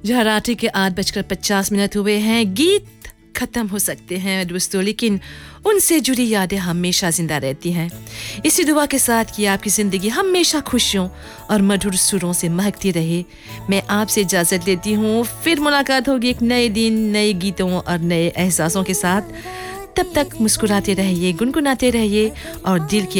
जहाँ रात्रि के 8:50 हुए हैं। गीत खत्म हो सकते हैं दोस्तों, लेकिन उनसे जुड़ी यादें हमेशा जिंदा रहती हैं। इसी दुआ के साथ कि आपकी ज़िंदगी हमेशा खुशियों और मधुर सुरों से महकती रहे, मैं आपसे इजाज़त लेती हूँ। फिर मुलाकात होगी एक नए दिन, नए गीतों और नए एहसासों के साथ। तब तक मुस्कुराते रहिए, गुनगुनाते रहिए और दिल की